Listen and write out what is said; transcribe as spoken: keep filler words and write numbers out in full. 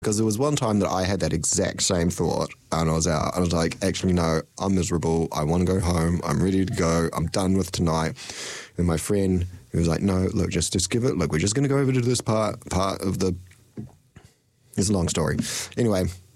Because there was one time that I had that exact same thought and I was out. I was like, actually, no, I'm miserable. I want to go home. I'm ready to go. I'm done with tonight. And my friend, he was like, no, look, just, just give it. Look, we're just going to go over to this part, part of the... It's a long story. Anyway,